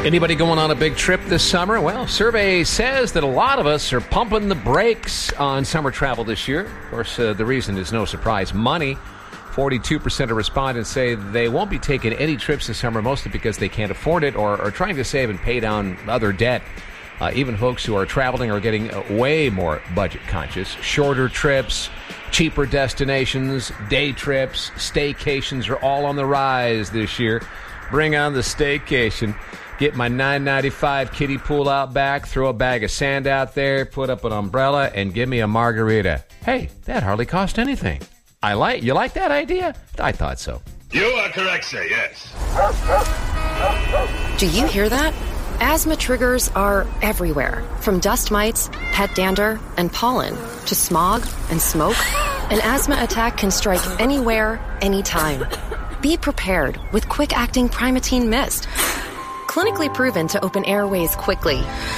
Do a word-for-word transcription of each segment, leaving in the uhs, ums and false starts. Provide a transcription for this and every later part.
Anybody going on a big trip this summer? Well, survey says that a lot of us are pumping the brakes on summer travel this year. Of course, uh, the reason is no surprise. Money. forty-two percent of respondents say they won't be taking any trips this summer, mostly because they can't afford it or are trying to save and pay down other debt. Uh, even folks who are traveling are getting uh, way more budget conscious. Shorter trips, cheaper destinations, day trips, staycations are all on the rise this year. Bring on the staycation. Get my nine ninety-five kiddie pool out back, throw a bag of sand out there, put up an umbrella, and give me a margarita. Hey, that hardly cost anything. I like you like that idea? I thought so. You are correct, sir, yes. Do you hear that? Asthma triggers are everywhere, from dust mites, pet dander, and pollen, to smog and smoke. An asthma attack can strike anywhere, anytime. Be prepared with quick-acting Primatene Mist. Clinically proven to open airways quickly.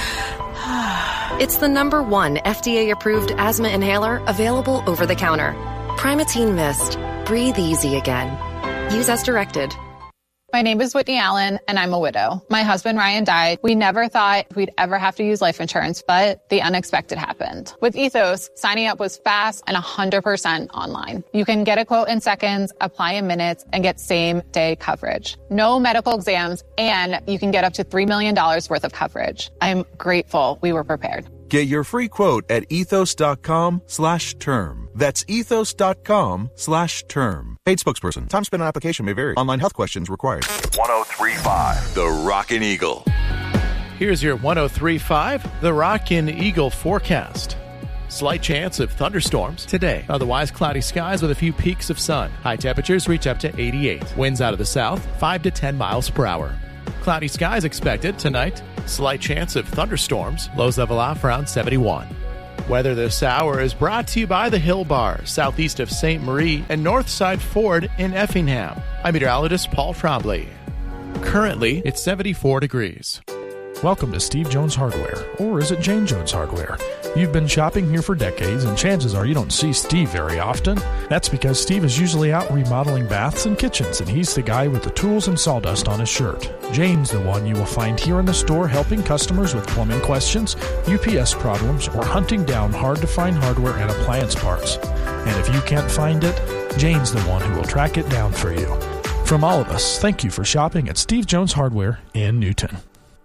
It's the number one F D A-approved asthma inhaler available over the counter. Primatene Mist. Breathe easy again. Use as directed. My name is Whitney Allen, and I'm a widow. My husband, Ryan, died. We never thought we'd ever have to use life insurance, but the unexpected happened. With Ethos, signing up was fast and one hundred percent online. You can get a quote in seconds, apply in minutes, and get same-day coverage. No medical exams, and you can get up to three million dollars worth of coverage. I'm grateful we were prepared. Get your free quote at ethos.com slash term. That's ethos.com slash term. Paid spokesperson. Time spent on application may vary. Online health questions required. one oh three point five The Rockin' Eagle. Here's your one oh three point five The Rockin' Eagle forecast. Slight chance of thunderstorms today. Otherwise, cloudy skies with a few peaks of sun. High temperatures reach up to eighty-eight. Winds out of the south, five to ten miles per hour. Cloudy skies expected tonight. Slight chance of thunderstorms. Lows level off around seventy-one. Weather this hour is brought to you by the Hill Bar, southeast of Saint Marie and Northside Ford in Effingham. I'm meteorologist Paul Trombley. Currently, it's seventy-four degrees. Welcome to Steve Jones Hardware, or is it Jane Jones Hardware? You've been shopping here for decades, and chances are you don't see Steve very often. That's because Steve is usually out remodeling baths and kitchens, and he's the guy with the tools and sawdust on his shirt. Jane's the one you will find here in the store helping customers with plumbing questions, U P S problems, or hunting down hard-to-find hardware and appliance parts. And if you can't find it, Jane's the one who will track it down for you. From all of us, thank you for shopping at Steve Jones Hardware in Newton.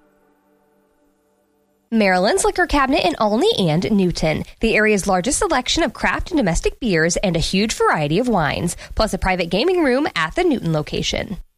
Maryland's Liquor Cabinet in Olney and Newton. The area's largest selection of craft and domestic beers and a huge variety of wines, plus a private gaming room at the Newton location.